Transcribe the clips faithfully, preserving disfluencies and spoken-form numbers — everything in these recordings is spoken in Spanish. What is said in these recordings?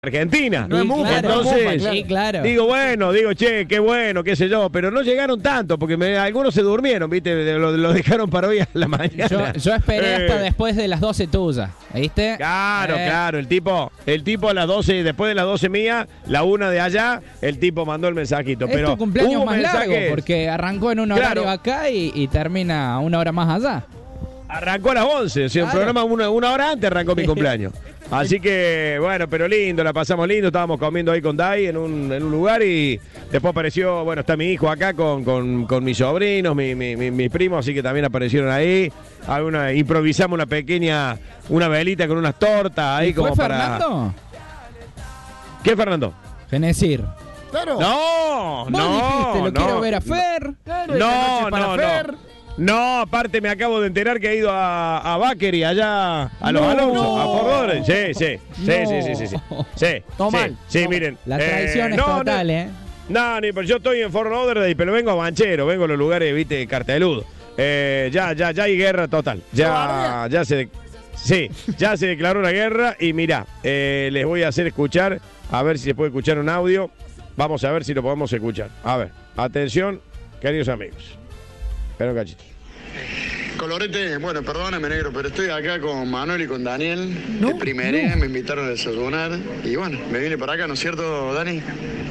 Argentina. No es mufa, claro, no es entonces, mufa, claro. Sí, claro. digo, bueno, digo, che, qué bueno, qué sé yo, pero no llegaron tanto, porque me- algunos se durmieron, ¿viste? Lo, lo dejaron para hoy a la mañana. Yo, yo esperé hasta Eh, después de las doce tuyas, ¿viste? Claro, Eh, claro, el tipo, el tipo a las doce, después de las doce mía, la una de allá, el tipo mandó el mensajito. Es Pero tu cumpleaños hubo más largo, mensajes. porque arrancó en un horario Claro. acá y, y termina una hora más allá. Arrancó a las once, o sea, un Claro. programa una, una hora antes arrancó mi cumpleaños. Así que, bueno, pero lindo, la pasamos lindo, estábamos comiendo ahí con Dai en un, en un lugar y después apareció, bueno, está mi hijo acá con, con, con mis sobrinos, mi, mi, mi- mis primos, así que también aparecieron ahí. Alguna, improvisamos una pequeña, una velita con unas tortas ahí ¿Y fue como para... Fernando? ¿Qué, Fernando? Fenecir. Claro. No, Vos no, dijiste, lo no, quiero ver a Fer. Claro, esta No, noche para no, Fer. no. No, aparte me acabo de enterar que ha ido a, a Bakery, allá a los No. Alonso, a Fort Lauderdale. Sí, sí, sí, No. sí, sí, sí, sí. Sí, Todo sí, mal, sí, todo miren. La eh, traición es no, total, no, ¿eh? No, ni, pero yo estoy en Fort Lauderdale, pero vengo a Banchero, vengo a los lugares, viste, carteludo. Eh, ya, ya, ya hay guerra total. Ya, Guardia. ya se... Sí, ya se declaró la guerra y mirá, eh, les voy a hacer escuchar, a ver si se puede escuchar un audio. Vamos a ver si lo podemos escuchar. A ver, atención, queridos amigos. Espera un cachito. Colorete, bueno, perdóname negro, pero estoy acá con Manuel y con Daniel. De primeré, me invitaron a desayunar y bueno, me vine para acá, ¿no es cierto, Dani?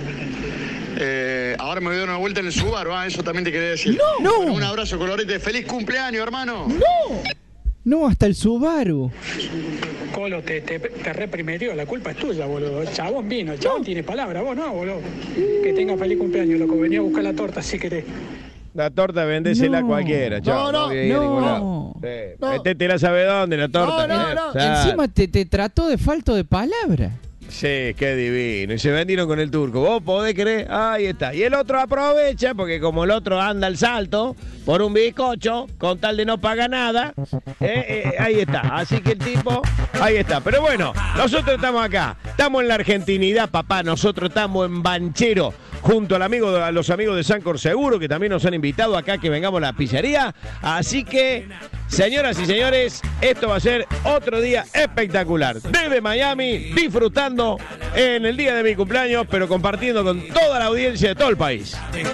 Eh, ahora me voy a dar una vuelta en el Subaru, ah, eso también te quería decir. No. Bueno, un abrazo, Colorete, feliz cumpleaños, hermano. No, hasta el Subaru. Colo, te, te, te reprimerió, la culpa es tuya, boludo. El chabón vino, el chabón tiene palabra, vos no, boludo. Que tenga feliz cumpleaños, loco. Venía a buscar la torta si querés. La torta vendésela No. a cualquiera, chao. No, no, voy a ir a no. ningún lado. Sí. No. Métetela, ¿sabe dónde? La torta. No, no, eh. no. Ya. Encima te, te trató de falto de palabra. Sí, qué divino. Y se vendieron con el turco. ¿Vos podés creer? Ahí está. Y el otro aprovecha, porque como el otro anda al salto por un bizcocho, con tal de no pagar nada, eh, eh, ahí está. Así que el tipo, ahí está. Pero bueno, nosotros estamos acá. Estamos en la argentinidad, papá. Nosotros estamos en Banchero, junto al amigo, a los amigos de Sancor Seguro, que también nos han invitado acá que vengamos a la pizzería. Así que, señoras y señores, esto va a ser otro día espectacular. Desde Miami, disfrutando en el día de mi cumpleaños, pero compartiendo con toda la audiencia de todo el país.